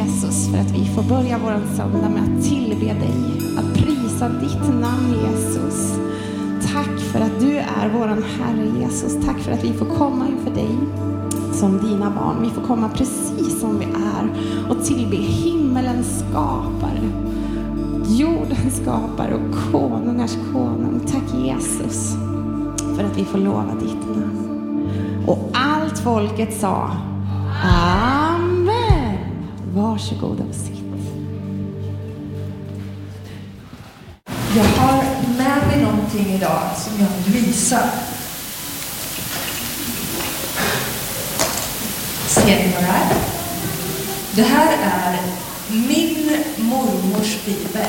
Jesus för att vi får börja vår söndag med att tillbe dig, att prisa ditt namn Jesus. Tack för att du är våran Herre Jesus. Tack för att vi får komma inför dig som dina barn. Vi får komma precis som vi är och tillbe himmelens skapare, jordens skapare och konungars konung. Tack Jesus för att vi får lova ditt namn. Och allt folket sa amen. Varsågod och sitt. Jag har med mig någonting idag som jag vill visa. Ser ni vad det är? Det här är min mormors bibel.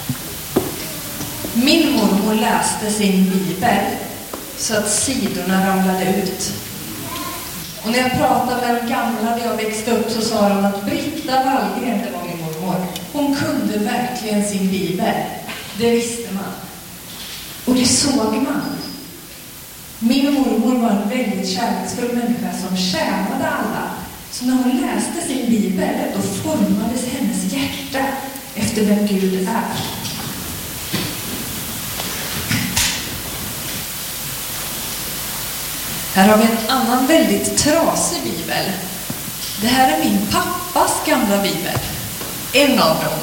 Min mormor läste sin bibel så att sidorna ramlade ut. Och när jag pratade med de gamla när jag växte upp så sa de att Britta Wallgren, det var min mormor, hon kunde verkligen sin bibel. Det visste man. Och det såg man. Min mormor var en väldigt kärleksfull människa som tjänade alla. Så när hon läste sin bibel, då formades hennes hjärta efter vem Gud är. Här har vi en annan väldigt trasig bibel. Det här är min pappas gamla bibel. En av dem.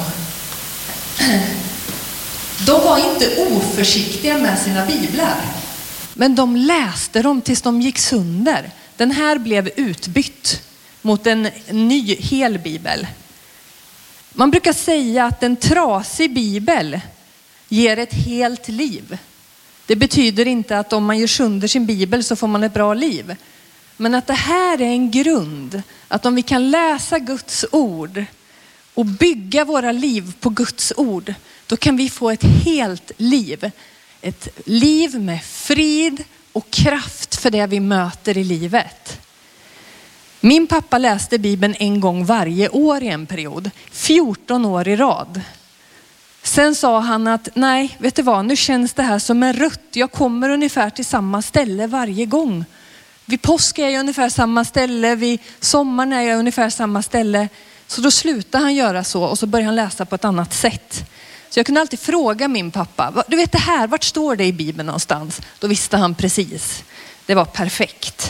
De var inte oförsiktiga med sina biblar. Men de läste dem tills de gick sönder. Den här blev utbytt mot en ny hel bibel. Man brukar säga att en trasig bibel ger ett helt liv. Det betyder inte att om man gör sönder sin bibel så får man ett bra liv. Men att det här är en grund. Att om vi kan läsa Guds ord och bygga våra liv på Guds ord, då kan vi få ett helt liv. Ett liv med frid och kraft för det vi möter i livet. Min pappa läste Bibeln en gång varje år i en period. 14 år i rad. Sen sa han att nej, vet du vad, nu känns det här som en rutt. Jag kommer ungefär till samma ställe varje gång. Vid påsk är jag ungefär samma ställe, vid sommaren är jag ungefär samma ställe. Så då slutade han göra så och så började han läsa på ett annat sätt. Så jag kunde alltid fråga min pappa, du vet det här, vart står det i Bibeln någonstans? Då visste han precis. Det var perfekt.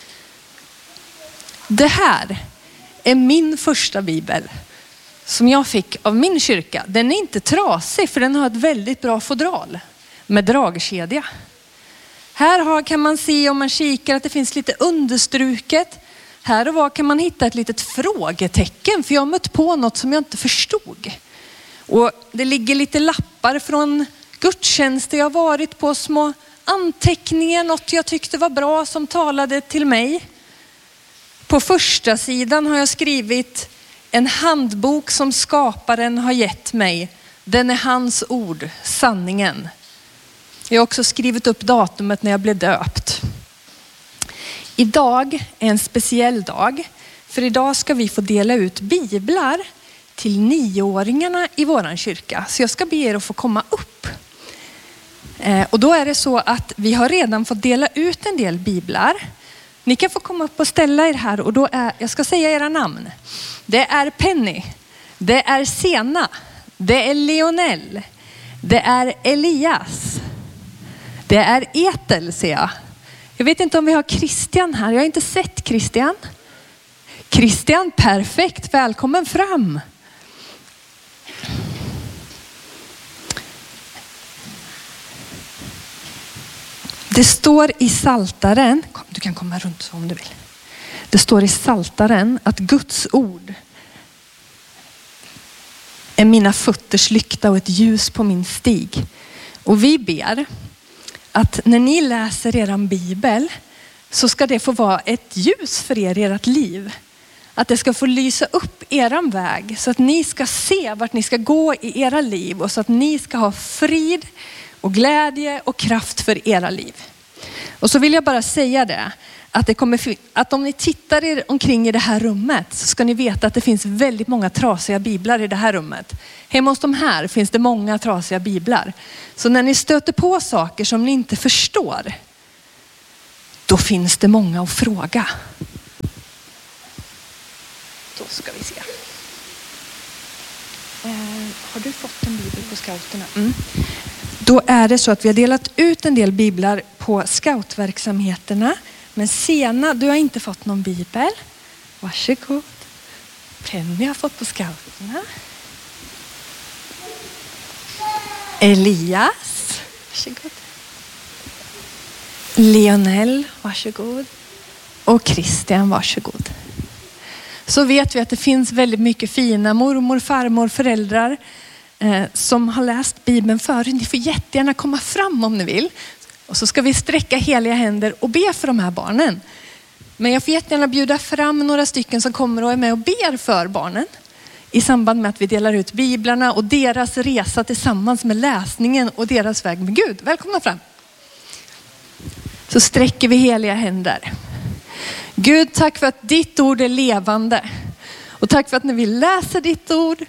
Det här är min första bibel som jag fick av min kyrka. Den är inte trasig för den har ett väldigt bra fodral med dragkedja. Här kan man se om man kikar att det finns lite understruket. Här och var kan man hitta ett litet frågetecken för jag har mött på något som jag inte förstod. Och det ligger lite lappar från gudstjänster jag varit på, små anteckningar, något jag tyckte var bra som talade till mig. På första sidan har jag skrivit en handbok som skaparen har gett mig. Den är hans ord, sanningen. Jag har också skrivit upp datumet när jag blev döpt. Idag är en speciell dag. För idag ska vi få dela ut biblar till 9-åringarna i våran kyrka. Så jag ska be er att få komma upp. Och då är det så att vi har redan fått dela ut en del biblar. Ni kan få komma upp och ställa er här och då jag ska säga era namn. Det är Penny, det är Sena, det är Lionel, det är Elias, det är Etel ser jag. Jag vet inte om vi har Christian här, jag har inte sett Christian. Christian, perfekt, välkommen fram. Det står i Psaltaren, du kan komma runt om du vill. Det står i Psaltaren att Guds ord är mina fötters lykta och ett ljus på min stig. Och vi ber att när ni läser eran bibel så ska det få vara ett ljus för er i ert liv. Att det ska få lysa upp eran väg så att ni ska se vart ni ska gå i era liv och så att ni ska ha frid och glädje och kraft för era liv. Och så vill jag bara säga det, att om ni tittar er omkring i det här rummet så ska ni veta att det finns väldigt många trasiga biblar i det här rummet. Hemma hos de här finns det många trasiga biblar. Så när ni stöter på saker som ni inte förstår, då finns det många att fråga. Då ska vi se. Har du fått en bibel på scouterna? Då är det så att vi har delat ut en del biblar på scoutverksamheterna. Men Sena, du har inte fått någon bibel. Varsågod. Penny har fått på scouterna. Elias, varsågod. Lionel, varsågod. Och Christian, varsågod. Så vet vi att det finns väldigt mycket fina mormor, farmor, föräldrar som har läst Bibeln förut. Ni får jättegärna komma fram om ni vill. Och så ska vi sträcka heliga händer och be för de här barnen. Men jag får jättegärna bjuda fram några stycken som kommer och är med och ber för barnen. I samband med att vi delar ut biblarna och deras resa tillsammans med läsningen och deras väg med Gud. Välkomna fram. Så sträcker vi heliga händer. Gud, tack för att ditt ord är levande. Och tack för att när vi läser ditt ord,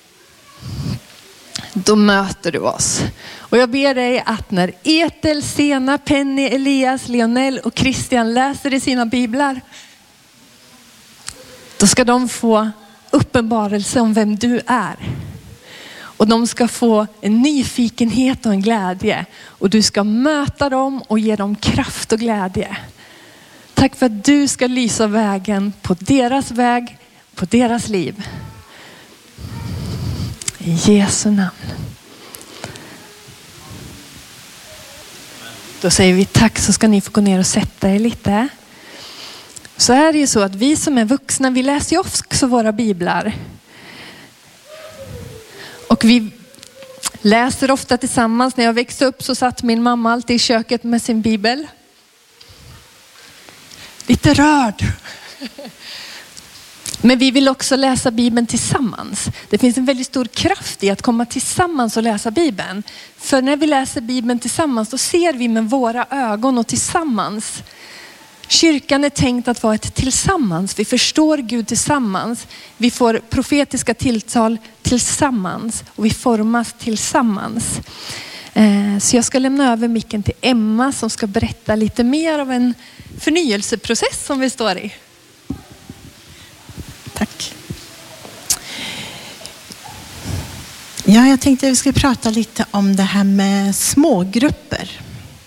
då möter du oss. Och jag ber dig att när Ethel, Sena, Penny, Elias, Lionel och Christian läser i sina biblar, då ska de få uppenbarelse om vem du är. Och de ska få en nyfikenhet och en glädje. Och du ska möta dem och ge dem kraft och glädje. Tack för att du ska lysa vägen på deras väg, på deras liv. I Jesu namn. Då säger vi tack, så ska ni få gå ner och sätta er lite. Så är det ju så att vi som är vuxna, vi läser ju också våra biblar. Och vi läser ofta tillsammans. När jag växte upp så satt min mamma alltid i köket med sin bibel. Lite rörd. Men vi vill också läsa Bibeln tillsammans. Det finns en väldigt stor kraft i att komma tillsammans och läsa Bibeln. För när vi läser Bibeln tillsammans, då ser vi med våra ögon och tillsammans. Kyrkan är tänkt att vara ett tillsammans. Vi förstår Gud tillsammans. Vi får profetiska tilltal tillsammans. Och vi formas tillsammans. Så jag ska lämna över micken till Emma som ska berätta lite mer av en förnyelseprocess som vi står i. Tack. Ja, jag tänkte att vi ska prata lite om det här med smågrupper.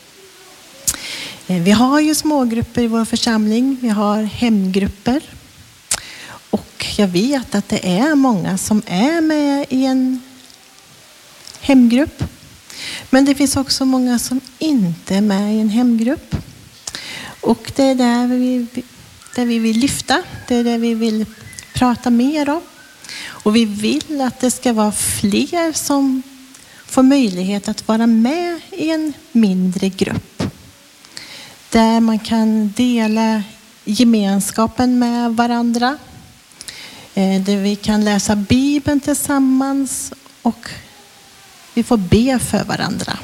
Vi har ju smågrupper i vår församling. Vi har hemgrupper. Och jag vet att det är många som är med i en hemgrupp. Men det finns också många som inte är med i en hemgrupp. Och det är där vi vill lyfta. Det är det vi vill prata mer om. Och vi vill att det ska vara fler som får möjlighet att vara med i en mindre grupp. Där man kan dela gemenskapen med varandra. Där vi kan läsa Bibeln tillsammans och vi får be för varandra.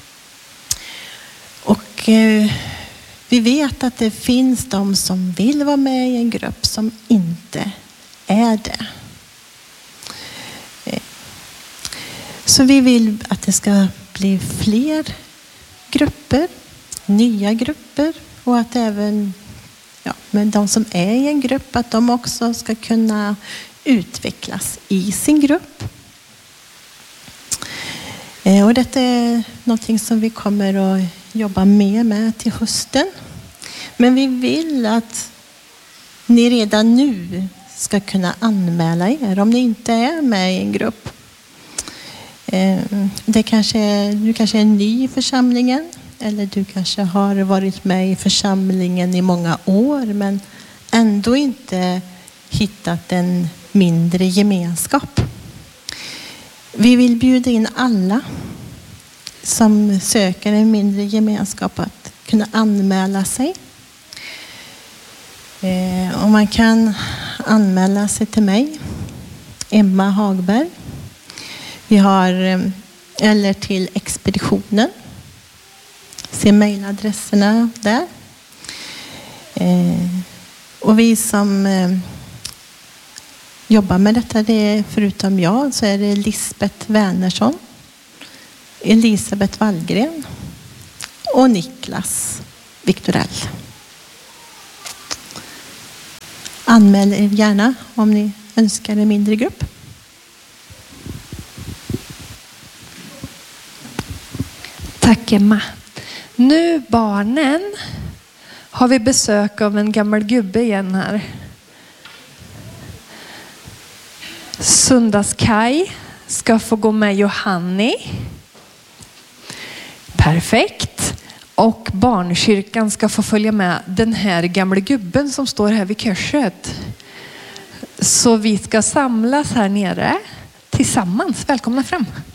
Och vi vet att det finns de som vill vara med i en grupp som inte är det. Så vi vill att det ska bli fler grupper, nya grupper, och att även men de som är i en grupp, att de också ska kunna utvecklas i sin grupp. Och detta är någonting som vi kommer att jobba mer med till hösten. Men vi vill att ni redan nu ska kunna anmäla er om ni inte är med i en grupp. Du kanske är ny i församlingen, eller du kanske har varit med i församlingen i många år men ändå inte hittat en mindre gemenskap. Vi vill bjuda in alla som söker en mindre gemenskap att kunna anmäla sig. Och man kan anmäla sig till mig, Emma Hagberg. Vi har, eller till expeditionen. Se mejladresserna där. Och vi som jobbar med detta, det är, förutom jag, så är det Lisbeth Wernersson, Elisabeth Wallgren och Niklas Viktorell. Anmäl er gärna om ni önskar en mindre grupp. Tack Emma. Nu barnen har vi besök av en gammal gubbe igen här. Sundagskaj ska få gå med Johanni. Perfekt. Och barnkyrkan ska få följa med den här gamla gubben som står här vid korset. Så vi ska samlas här nere tillsammans. Välkomna fram.